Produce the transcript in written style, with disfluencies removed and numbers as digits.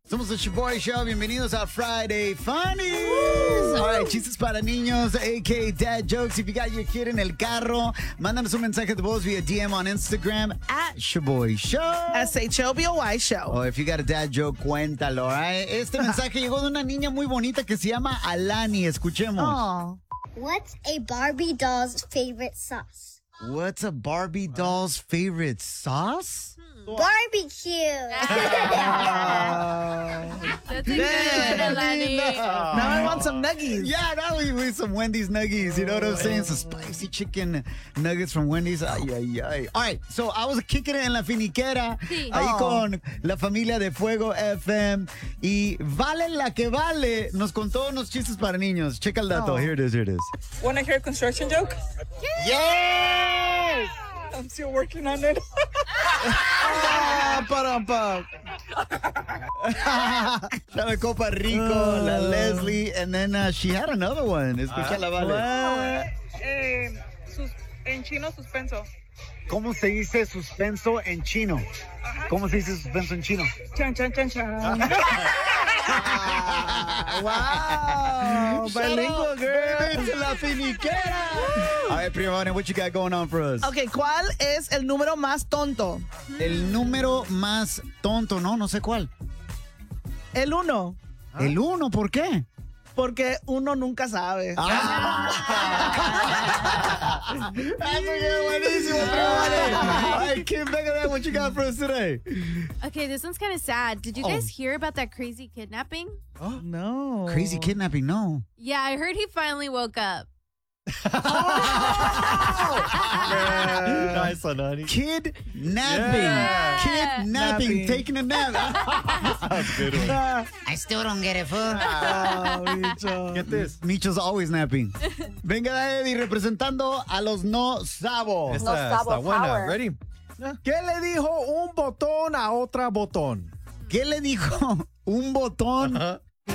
Somos el Shoboy Show. Bienvenidos a Friday Funnies. All right, chistes para niños, a.k.a. dad jokes. If you got your kid en el carro, mándanos un mensaje de voz via DM on Instagram at Shoboy Show. SHOBOY Show. Oh, if you got a dad joke, cuéntalo. All right? Este mensaje llegó de una niña muy bonita que se llama Alani. Escuchemos. Oh. What's a Barbie doll's favorite sauce? What's a Barbie doll's favorite sauce? Barbecue. That's a good one, Alani. Now I want some nuggies. Yeah, now we need some Wendy's nuggies. You know what I'm saying? Some spicy chicken nuggets from Wendy's. Ay, ay, ay. All right, so I was kicking it en la finiquera. Sí. Ahí con la familia de Fuego FM. Y Vale la que vale nos contó unos chistes para niños. Checa el dato. Here it is, here it is. Want to hear a construction joke? Yes! I'm still working on it. La Copa Rico, la Leslie, and then she had another one. Escucha la Vale. En chino, suspenso. ¿Cómo se dice suspenso en chino? ¿Cómo se dice suspenso en chino? Chan, chan, chan, chan. Wow. Bilingual, girl. Baby, la finiquera. All right, Prima, what you got going on for us? Ok, ¿cuál es el número más tonto? El número más tonto, no sé cuál. El 1. El 1, ¿por qué? Porque uno nunca sabe. That's buenísimo, Prima. All right, Kim, back that. What you got for us today? Okay, this one's kind of sad. Did you guys hear about that crazy kidnapping? No. Crazy kidnapping, no. Yeah, I heard he finally woke up. Nice one, honey. Kidnapping. Yeah. Kidnapping. Napping. Taking a nap. That's a good one. I still don't get it, fool. Micho. Get this. Micho's always napping. Venga, Eddie, representando a los no sabos. Esta está buena. Ready? ¿Qué le dijo un botón a otra botón? ¿Qué le dijo un botón